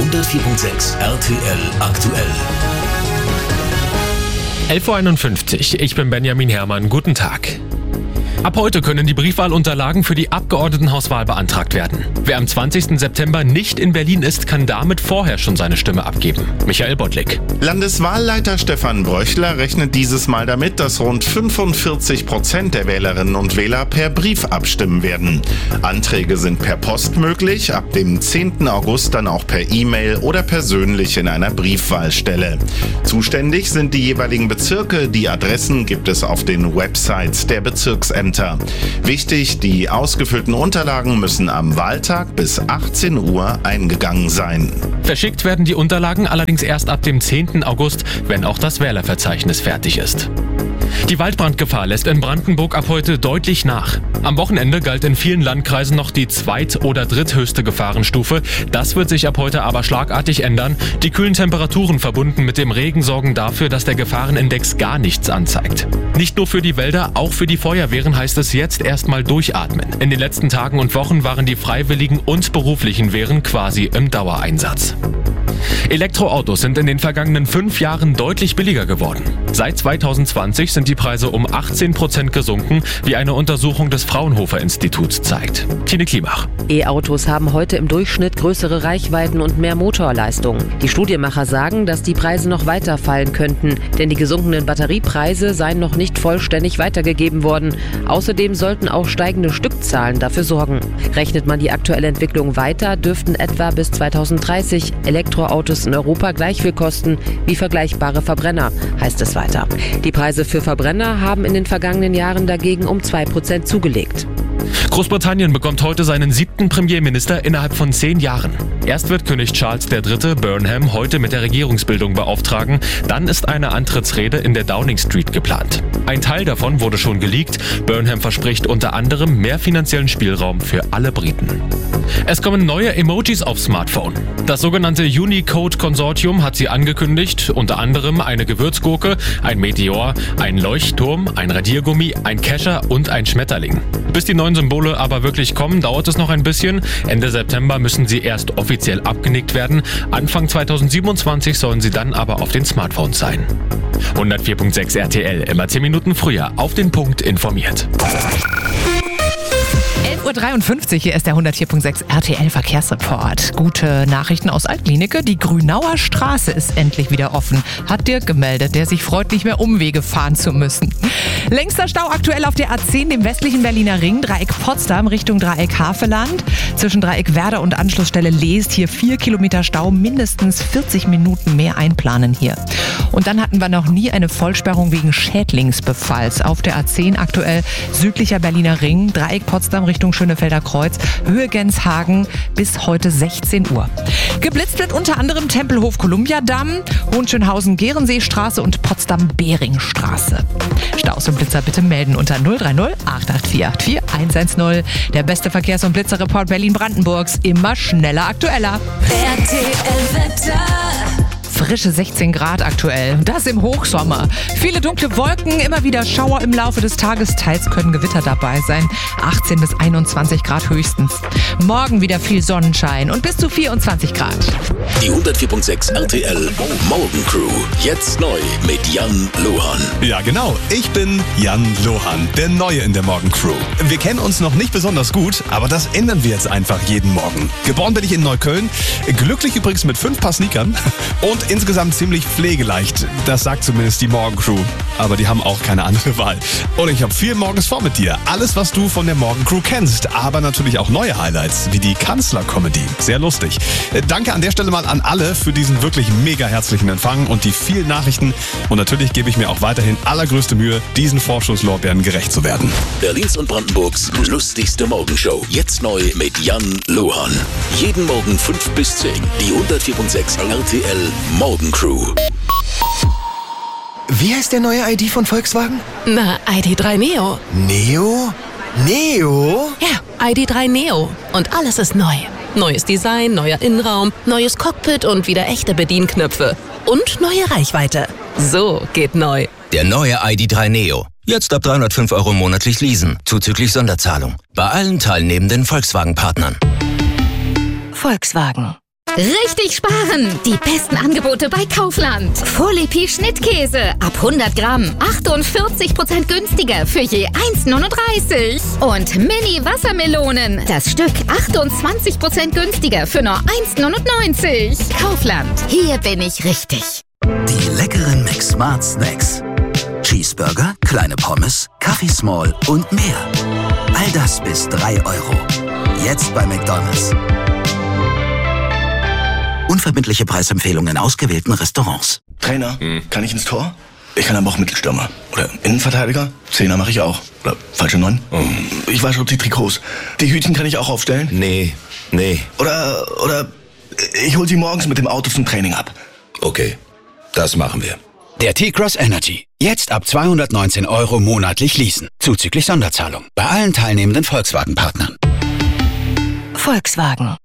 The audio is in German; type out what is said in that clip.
104.6 RTL aktuell. 11.51 Uhr, ich bin Benjamin Herrmann, guten Tag. Ab heute können die Briefwahlunterlagen für die Abgeordnetenhauswahl beantragt werden. Wer am 20. September nicht in Berlin ist, kann damit vorher schon seine Stimme abgeben. Michael Bottlik. Landeswahlleiter Stefan Bröchler rechnet dieses Mal damit, dass rund 45% der Wählerinnen und Wähler per Brief abstimmen werden. Anträge sind per Post möglich, ab dem 10. August dann auch per E-Mail oder persönlich in einer Briefwahlstelle. Zuständig sind die jeweiligen Bezirke, die Adressen gibt es auf den Websites der Bezirksämter. Wichtig, die ausgefüllten Unterlagen müssen am Wahltag bis 18 Uhr eingegangen sein. Verschickt werden die Unterlagen allerdings erst ab dem 10. August, wenn auch das Wählerverzeichnis fertig ist. Die Waldbrandgefahr lässt in Brandenburg ab heute deutlich nach. Am Wochenende galt in vielen Landkreisen noch die zweit- oder dritthöchste Gefahrenstufe. Das wird sich ab heute aber schlagartig ändern. Die kühlen Temperaturen verbunden mit dem Regen sorgen dafür, dass der Gefahrenindex gar nichts anzeigt. Nicht nur für die Wälder, auch für die Feuerwehren heißt es jetzt erstmal durchatmen. In den letzten Tagen und Wochen waren die freiwilligen und beruflichen Wehren quasi im Dauereinsatz. Elektroautos sind in den vergangenen 5 Jahren deutlich billiger geworden. Seit 2020 sind die Preise um 18% gesunken, wie eine Untersuchung des Fraunhofer-Instituts zeigt. Tine Klimach. E-Autos haben heute im Durchschnitt größere Reichweiten und mehr Motorleistung. Die Studienmacher sagen, dass die Preise noch weiter fallen könnten, denn die gesunkenen Batteriepreise seien noch nicht vollständig weitergegeben worden. Außerdem sollten auch steigende Stückzahlen dafür sorgen. Rechnet man die aktuelle Entwicklung weiter, dürften etwa bis 2030 Elektroautos in Europa gleich viel kosten wie vergleichbare Verbrenner, heißt es weiter. Die Preise für Verbrenner haben in den vergangenen Jahren dagegen um 2% zugelegt. Großbritannien bekommt heute seinen 7. Premierminister innerhalb von 10 Jahren. Erst wird König Charles III. Burnham heute mit der Regierungsbildung beauftragen, dann ist eine Antrittsrede in der Downing Street geplant. Ein Teil davon wurde schon geleakt. Burnham verspricht unter anderem mehr finanziellen Spielraum für alle Briten. Es kommen neue Emojis aufs Smartphone. Das sogenannte Unicode-Konsortium hat sie angekündigt, unter anderem eine Gewürzgurke, ein Meteor, ein Leuchtturm, ein Radiergummi, ein Kescher und ein Schmetterling. Bis die neuen Symbole aber wirklich kommen, dauert es noch ein bisschen. Ende September müssen sie erst offiziell abgenickt werden. Anfang 2027 sollen sie dann aber auf den Smartphones sein. 104.6 RTL, immer 10 Minuten früher, auf den Punkt informiert. 11.53 Uhr, hier ist der 104.6 RTL Verkehrsreport. Gute Nachrichten aus Altklinike. Die Grünauer Straße ist endlich wieder offen, hat Dirk gemeldet, der sich freut, nicht mehr Umwege fahren zu müssen. Längster Stau aktuell auf der A10, dem westlichen Berliner Ring, Dreieck Potsdam Richtung Dreieck Havelland. Zwischen Dreieck Werder und Anschlussstelle Leest hier 4 Kilometer Stau, mindestens 40 Minuten mehr einplanen hier. Und dann hatten wir noch nie eine Vollsperrung wegen Schädlingsbefalls. Auf der A10 aktuell südlicher Berliner Ring, Dreieck Potsdam Richtung Schönefelder Kreuz, Höhe Genshagen bis heute 16 Uhr. Geblitzt wird unter anderem Tempelhof Kolumbiadamm, Hohenschönhausen-Gerenseestraße und Potsdam-Behringstraße. Staus und Blitzer bitte melden unter 030 884 110. Der beste Verkehrs- und Blitzerreport Berlin-Brandenburgs. Immer schneller, aktueller. RTL Wetter. Frische 16 Grad aktuell. Das im Hochsommer. Viele dunkle Wolken, immer wieder Schauer im Laufe des Tages. Teils können Gewitter dabei sein. 18 bis 21 Grad höchstens. Morgen wieder viel Sonnenschein und bis zu 24 Grad. Die 104.6 RTL Morgencrew. Jetzt neu mit Jan Lohan. Ja, genau. Ich bin Jan Lohan, der Neue in der Morgencrew. Wir kennen uns noch nicht besonders gut, aber das ändern wir jetzt einfach jeden Morgen. Geboren bin ich in Neukölln. Glücklich übrigens mit 5 Paar Sneakern. Und insgesamt ziemlich pflegeleicht. Das sagt zumindest die Morgencrew. Aber die haben auch keine andere Wahl. Und ich habe viel morgens vor mit dir. Alles, was du von der Morgencrew kennst. Aber natürlich auch neue Highlights, wie die Kanzler-Comedy. Sehr lustig. Danke an der Stelle mal an alle für diesen wirklich mega herzlichen Empfang und die vielen Nachrichten. Und natürlich gebe ich mir auch weiterhin allergrößte Mühe, diesen Vorschusslorbeeren gerecht zu werden. Berlins und Brandenburgs lustigste Morgenshow. Jetzt neu mit Jan Lohan. Jeden Morgen 5 bis 10. Die 104.6 RTL Morgencrew. Wie heißt der neue ID von Volkswagen? Na, ID.3 Neo. Neo? Neo? Ja, ID.3 Neo. Und alles ist neu. Neues Design, neuer Innenraum, neues Cockpit und wieder echte Bedienknöpfe. Und neue Reichweite. So geht neu. Der neue ID.3 Neo. Jetzt ab 305 € monatlich leasen, zuzüglich Sonderzahlung. Bei allen teilnehmenden Volkswagen-Partnern. Volkswagen. Richtig sparen! Die besten Angebote bei Kaufland. Folepi Schnittkäse ab 100 Gramm 48% günstiger für je 1,39. Und Mini Wassermelonen, das Stück 28% günstiger für nur 1,99. Kaufland, hier bin ich richtig. Die leckeren McSmart Snacks. Cheeseburger, kleine Pommes, Kaffee Small und mehr. All das bis 3 €. Jetzt bei McDonald's. Unverbindliche Preisempfehlungen in ausgewählten Restaurants. Trainer, kann ich ins Tor? Ich kann aber auch Mittelstürmer. Oder Innenverteidiger? Zehner mache ich auch. Oder falsche 9? Ich wasche die Trikots. Die Hütchen kann ich auch aufstellen? Nee. Oder ich hol sie morgens mit dem Auto zum Training ab. Okay, das machen wir. Der T-Cross Energy. Jetzt ab 219 € monatlich leasen. Zuzüglich Sonderzahlung. Bei allen teilnehmenden Volkswagen-Partnern. Volkswagen.